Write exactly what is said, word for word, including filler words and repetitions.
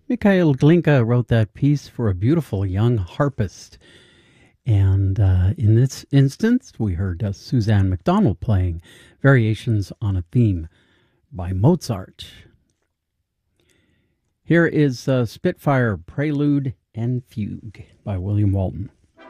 Mikhail Glinka wrote that piece for a beautiful young harpist. And uh, in this instance, we heard uh, Suzanne MacDonald playing Variations on a Theme by Mozart. Here is uh, Spitfire Prelude and Fugue by William Walton.